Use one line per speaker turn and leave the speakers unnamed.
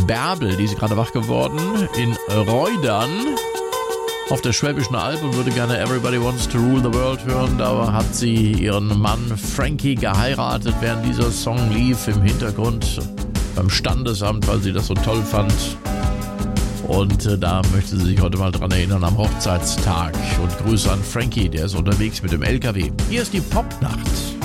Bärbel, die ist gerade wach geworden, in Reudern auf der Schwäbischen Alb und würde gerne Everybody Wants to Rule the World hören. Da hat sie ihren Mann Frankie geheiratet, während dieser Song lief im Hintergrund beim Standesamt, weil sie das so toll fand. Und da möchte sie sich heute mal dran erinnern am Hochzeitstag. Und Grüße an Frankie, der ist unterwegs mit dem LKW. Hier ist die Popnacht.